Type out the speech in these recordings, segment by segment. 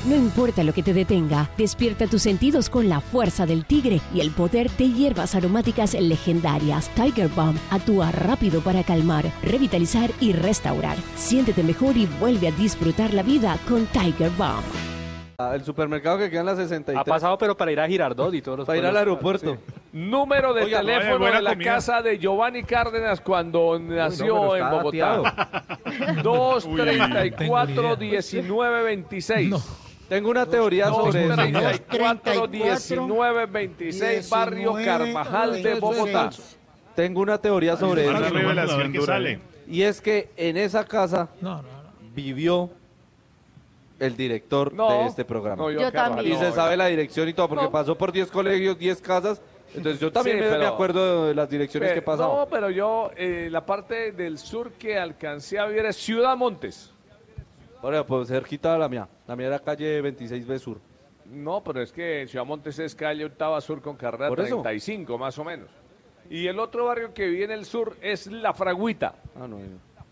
No importa lo que te detenga, despierta tus sentidos con la fuerza del tigre y el poder de hierbas aromáticas legendarias. Tiger Balm actúa rápido para calmar, revitalizar y restaurar. Siéntete mejor y vuelve a disfrutar la vida con Tiger Balm. El supermercado que queda en la 63. Ha pasado, pero para ir a Girardot y todos los Para ir al aeropuerto. Sí. Número de Oiga, teléfono de la comida. casa de Giovanni Cárdenas cuando nació en Bogotá. 234-1926. Tengo una teoría sobre eso. 234-1926, barrio Carvajal de Bogotá. Tengo una teoría sobre Una eso. revelación que sale. Y es que en esa casa vivió el director de este programa. No, Yo también. Y se sabe la dirección y todo, porque pasó por 10 colegios, 10 casas. Entonces yo también Sí, me pero- acuerdo de las direcciones que pasaban. No, pero yo, la parte del sur que alcancé a vivir es Ciudad Montes. Ahora, pues cerquita de la mía. La mía era calle 26B Sur. No, pero es que Ciudad Montes es calle Octava Sur con carrera Por eso. 35, más o menos. Y el otro barrio que vive en el sur es La Fragüita. Ah, no.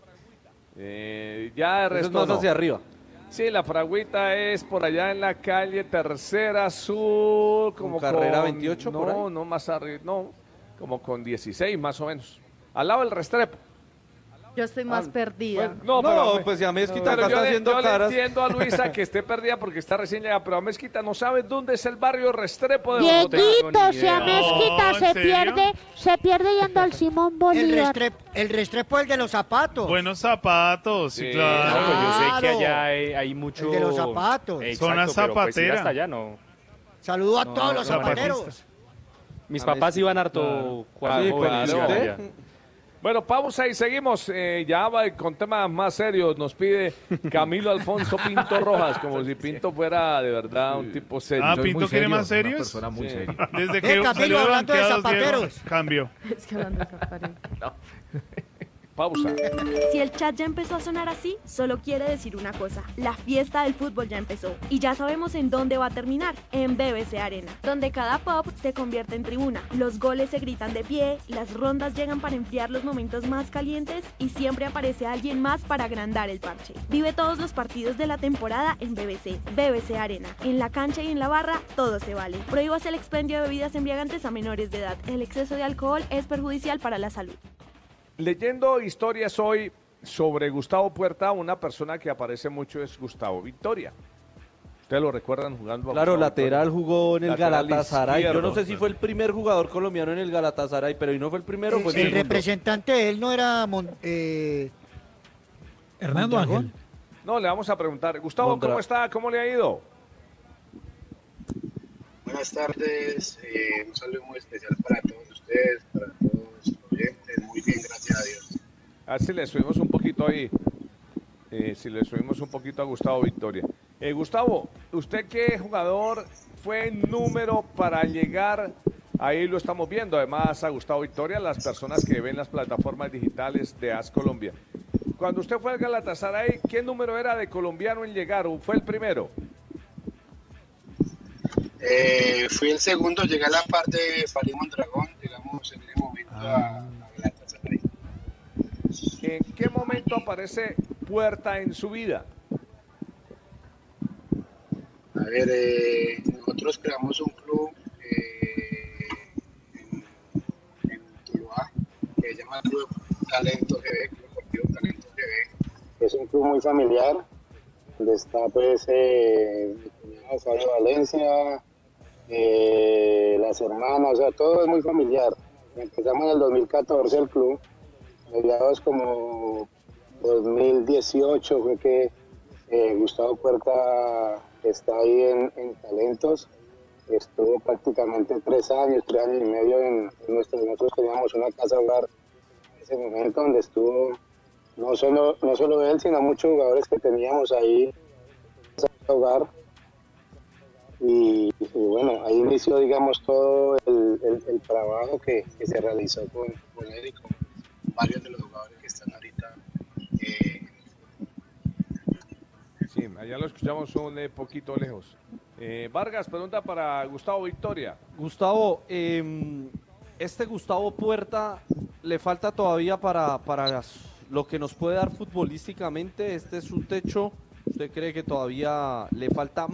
Ya el Eso es resto más no. hacia arriba. Sí, La Fragüita es por allá en la calle Tercera Sur, como carrera con 28 por ahí? No, más arriba, no, como con 16 más o menos. Al lado del Restrepo. Yo estoy más perdida. Bueno, no, No, pero, pues si a Mezquita pero acá yo, está le, haciendo yo le caras. entiendo a Luisa que esté perdida porque está recién llegada, pero a Mezquita no sabe dónde es el barrio Restrepo de Bogotá. Dieguito, si a No, Mezquita ¿en se serio? pierde yendo al Simón El Bolívar. Restrepo, el de los zapatos. Buenos zapatos, sí, Sí. claro. No, pues yo sé que Claro. allá hay mucho... El de los zapatos. Exacto, Zona pero pues ir zapatera. hasta allá no. Saludo a todos los no, zapateros. Mis A papás ver, iban harto cuando Sí, jóvenes, pues, iban ¿usted? allá. Bueno, pausa y seguimos. Ya va con temas más serios. Nos pide Camilo Alfonso Pinto Rojas, como si Pinto fuera de verdad un tipo serio. Ah, ¿Pinto quiere más serios? persona muy Sí. seria. Desde que Camilo, salió de hablando de banqueados, Diego, zapateros. cambio. Es que hablando de zapateros. Pausa. Si el chat ya empezó a sonar así, solo quiere decir una cosa: la fiesta del fútbol ya empezó y ya sabemos en dónde va a terminar, en BBC Arena, donde cada pop se convierte en tribuna, los goles se gritan de pie, las rondas llegan para enfriar los momentos más calientes y siempre aparece alguien más para agrandar el parche. Vive todos los partidos de la temporada en BBC Arena, en la cancha y en la barra, todo se vale. Prohíbase el expendio de bebidas embriagantes a menores de edad. El exceso de alcohol es perjudicial para la salud. Leyendo historias hoy sobre Gustavo Puerta, una persona que aparece mucho es Gustavo Victoria. ¿Ustedes lo recuerdan jugando a Claro, Gustavo lateral Victoria? jugó en el Lateral Galatasaray. Yo no izquierdo. sé si fue el primer jugador colombiano en el Galatasaray, pero y no fue el primero, fue el El segundo. representante de él no era Hernando Mondragón. Ángel. No, le vamos a preguntar. Gustavo, Mondra. ¿cómo está? ¿Cómo le ha ido? Buenas tardes, un saludo muy especial para todos ustedes, para todos los oyentes, muy bien, gracias a Dios. A ver si le subimos un poquito ahí. Si le subimos un poquito a Gustavo Victoria. Gustavo, ¿usted qué jugador fue número para llegar? Ahí lo estamos viendo, además a Gustavo Victoria, las personas que ven las plataformas digitales de AS Colombia. Cuando usted fue al Galatasaray, ¿qué número era de colombiano en llegar? ¿O fue el primero? Fui el segundo, llegué a la parte de Farid Mondragón, llegamos en ese momento a Galatasaray. ¿En qué momento aparece Puerta en su vida? A ver, nosotros creamos un club en Tuluá, que se llama Club Talento GB, Club Deportivo Talento GB. Es un club muy familiar, donde está pues mi cuñado Fabio Valencia, las hermanas, o sea, todo es muy familiar. Empezamos en el 2014 el club, mediados como 2018 fue que Gustavo Puerta está ahí en Talentos. Estuvo prácticamente 3 años y medio nosotros teníamos una casa hogar en ese momento donde estuvo no solo él, sino muchos jugadores que teníamos ahí en casa hogar. Y bueno, ahí inició, digamos, todo el trabajo que se realizó con él y con varios de los jugadores que están ahorita. Sí, allá lo escuchamos un poquito lejos. Vargas, pregunta para Gustavo Victoria. Gustavo, este Gustavo Puerta le falta todavía para lo que nos puede dar futbolísticamente. Este es su techo. ¿Usted cree que todavía le falta